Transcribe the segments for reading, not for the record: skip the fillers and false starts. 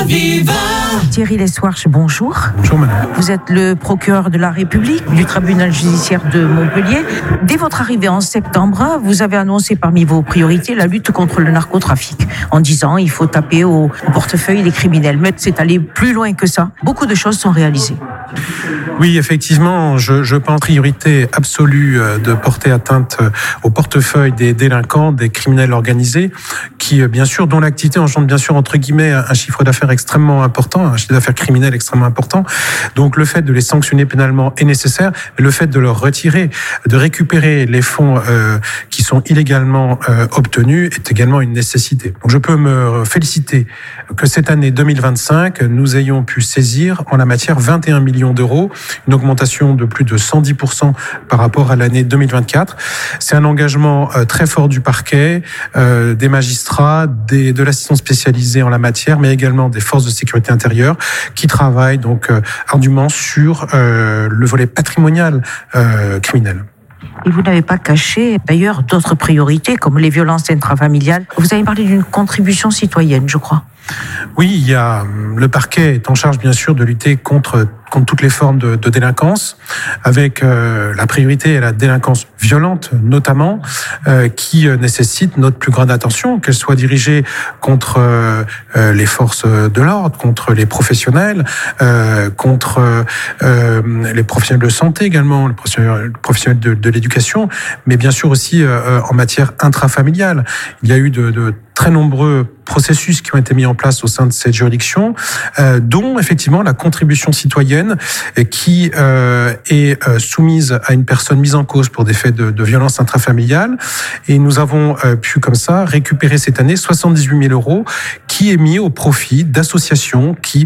Aviva. Thierry Leswarch, bonjour. Bonjour madame. Vous êtes le procureur de la République du tribunal judiciaire de Montpellier. Dès votre arrivée en septembre, vous avez annoncé parmi vos priorités la lutte contre le narcotrafic, en disant il faut taper au portefeuille des criminels. Mais c'est allé plus loin que ça. Beaucoup de choses sont réalisées. Oui, effectivement, je pense priorité absolue de porter atteinte au portefeuille des délinquants, des criminels organisés, qui bien sûr, dont l'activité engendre bien sûr entre guillemets un chiffre d'affaires extrêmement important, un chiffre d'affaires criminel extrêmement important. Donc le fait de les sanctionner pénalement est nécessaire, mais le fait de leur retirer, de récupérer les fonds qui sont illégalement obtenus est également une nécessité. Donc je peux me féliciter que cette année 2025, nous ayons pu saisir en la matière 21 millions d'euros, une augmentation de plus de 110% par rapport à l'année 2024. C'est un engagement très fort du parquet, des magistrats, de l'assistance spécialisée en la matière, mais également des forces de sécurité intérieure qui travaillent donc ardument sur le volet patrimonial criminel. Et vous n'avez pas caché d'ailleurs d'autres priorités comme les violences intrafamiliales. Vous avez parlé d'une contribution citoyenne, je crois. Oui, il y a le parquet est en charge bien sûr de lutter contre toutes les formes de délinquance, avec la priorité à la délinquance violente notamment, qui nécessite notre plus grande attention, qu'elle soit dirigée contre les forces de l'ordre, contre les professionnels, contre les professionnels de santé également, les professionnels de l'éducation, mais bien sûr aussi en matière intrafamiliale. Il y a eu de très nombreux processus qui ont été mis en place au sein de cette juridiction, dont effectivement la contribution citoyenne qui est soumise à une personne mise en cause pour des faits de violence intrafamiliale. Et nous avons pu comme ça récupérer cette année 78 000 euros qui est mis au profit d'associations qui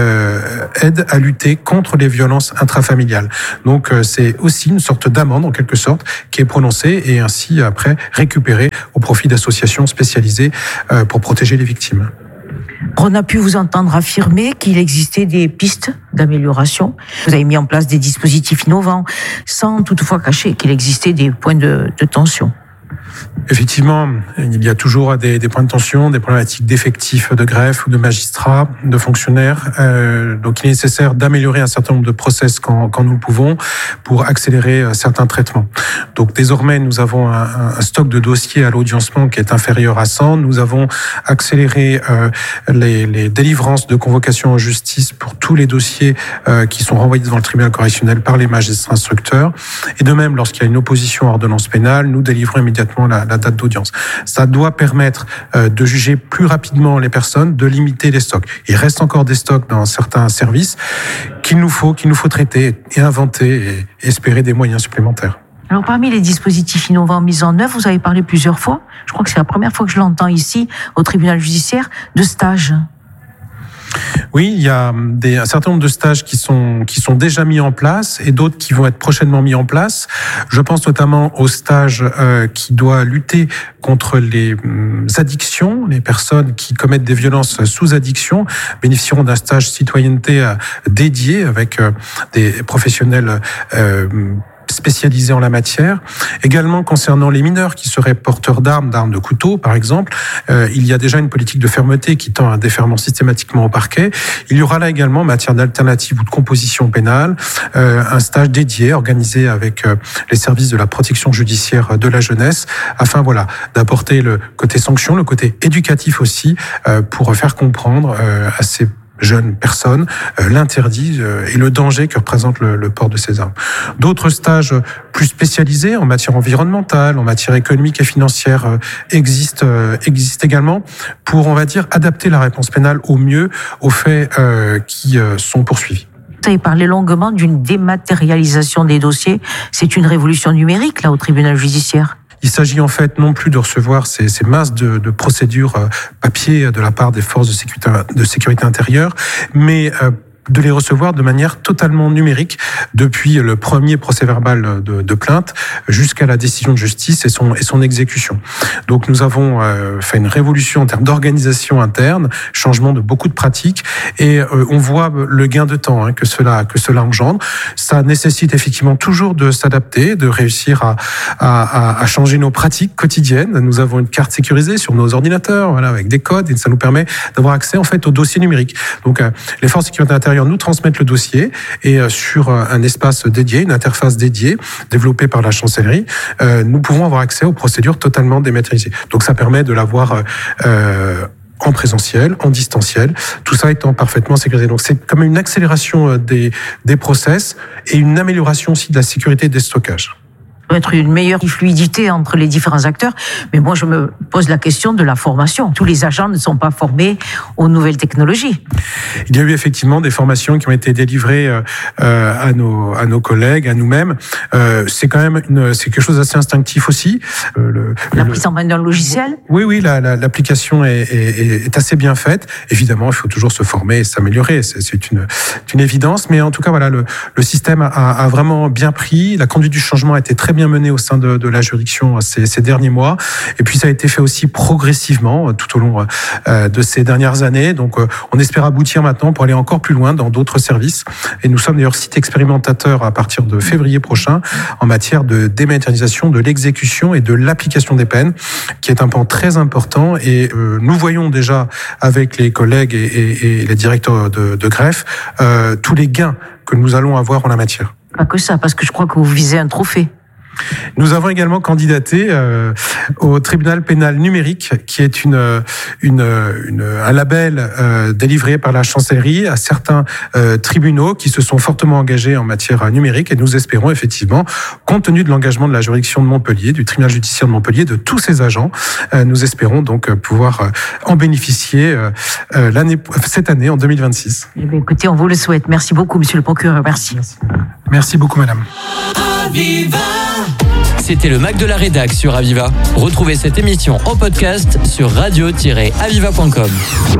aident à lutter contre les violences intrafamiliales. Donc c'est aussi une sorte d'amende en quelque sorte qui est prononcée et ainsi après récupérée au profit d'associations spécialisées pour protéger les victimes. On a pu vous entendre affirmer qu'il existait des pistes d'amélioration. Vous avez mis en place des dispositifs innovants, sans toutefois cacher qu'il existait des points de tension. Effectivement, il y a toujours des points de tension, des problématiques d'effectifs de greffe ou de magistrats, de fonctionnaires. Donc il est nécessaire d'améliorer un certain nombre de process quand nous le pouvons pour accélérer certains traitements. Donc désormais, nous avons un stock de dossiers à l'audiencement qui est inférieur à 100. Nous avons accéléré les délivrances de convocation en justice pour tous les dossiers qui sont renvoyés devant le tribunal correctionnel par les magistrats instructeurs. Et de même, lorsqu'il y a une opposition à ordonnance pénale, nous délivrons immédiatement la date d'audience. Ça doit permettre de juger plus rapidement les personnes, de limiter les stocks. Il reste encore des stocks dans certains services qu'il nous faut traiter et inventer et espérer des moyens supplémentaires. Alors, parmi les dispositifs innovants mis en œuvre, vous avez parlé plusieurs fois, je crois que c'est la première fois que je l'entends ici, au tribunal judiciaire, de stages. Oui, il y a un certain nombre de stages qui sont déjà mis en place et d'autres qui vont être prochainement mis en place. Je pense notamment au stage qui doit lutter contre les addictions. Les personnes qui commettent des violences sous addiction bénéficieront d'un stage citoyenneté dédié avec des professionnels spécialisés en la matière. Également, concernant les mineurs qui seraient porteurs d'armes de couteau, par exemple, il y a déjà une politique de fermeté qui tend à un déferment systématiquement au parquet. Il y aura là également, en matière d'alternative ou de composition pénale, un stage dédié organisé avec les services de la protection judiciaire de la jeunesse, afin d'apporter le côté sanction, le côté éducatif aussi, pour faire comprendre à ces jeunes personnes, l'interdit et le danger que représente le port de ces armes. D'autres stages plus spécialisés en matière environnementale, en matière économique et financière existent également pour, on va dire, adapter la réponse pénale au mieux aux faits qui sont poursuivis. Vous avez parlé longuement d'une dématérialisation des dossiers. C'est une révolution numérique, là, au tribunal judiciaire. Il s'agit en fait non plus de recevoir ces masses de procédures papier de la part des forces de sécurité intérieure, mais de les recevoir de manière totalement numérique depuis le premier procès-verbal de plainte jusqu'à la décision de justice et son exécution. Donc nous avons fait une révolution en termes d'organisation interne, changement de beaucoup de pratiques et on voit le gain de temps que cela engendre. Ça nécessite effectivement toujours de s'adapter, de réussir à changer nos pratiques quotidiennes. Nous avons une carte sécurisée sur nos ordinateurs, voilà, avec des codes, et ça nous permet d'avoir accès en fait au dossier numérique. Donc les forces de sécurité intérieure nous transmettent le dossier et sur un espace dédié, une interface dédiée développée par la chancellerie, nous pouvons avoir accès aux procédures totalement dématérialisées. Donc ça permet de l'avoir en présentiel, en distanciel, tout ça étant parfaitement sécurisé. Donc c'est comme une accélération des process et une amélioration aussi de la sécurité des stockages. Être une meilleure fluidité entre les différents acteurs. Mais moi, je me pose la question de la formation. Tous les agents ne sont pas formés aux nouvelles technologies. Il y a eu effectivement des formations qui ont été délivrées à nos collègues, à nous-mêmes. C'est quand même c'est quelque chose d'assez instinctif aussi. La prise en main d'un logiciel. Oui, l'application est assez bien faite. Évidemment, il faut toujours se former et s'améliorer. C'est une évidence. Mais en tout cas, voilà, le système a vraiment bien pris. La conduite du changement a été très bien menée au sein de la juridiction ces derniers mois. Et puis, ça a été fait aussi progressivement tout au long de ces dernières années. Donc, on espère aboutir maintenant pour aller encore plus loin dans d'autres services. Et nous sommes d'ailleurs site expérimentateur à partir de février prochain en matière de dématérialisation de l'exécution et de l'application des peines, qui est un pan très important. Et nous voyons déjà avec les collègues et les directeurs de greffe tous les gains que nous allons avoir en la matière. Pas que ça, parce que je crois que vous visez un trophée. Nous avons également candidaté au tribunal pénal numérique, qui est un label délivré par la chancellerie à certains tribunaux qui se sont fortement engagés en matière numérique. Et nous espérons effectivement, compte tenu de l'engagement de la juridiction de Montpellier, du tribunal judiciaire de Montpellier, de tous ses agents, nous espérons donc pouvoir en bénéficier cette année, en 2026. Eh bien, écoutez, on vous le souhaite. Merci beaucoup, monsieur le procureur. Merci. Merci beaucoup, madame. Aviva. C'était le Mac de la Rédac sur Aviva. Retrouvez cette émission en podcast sur radio-aviva.com.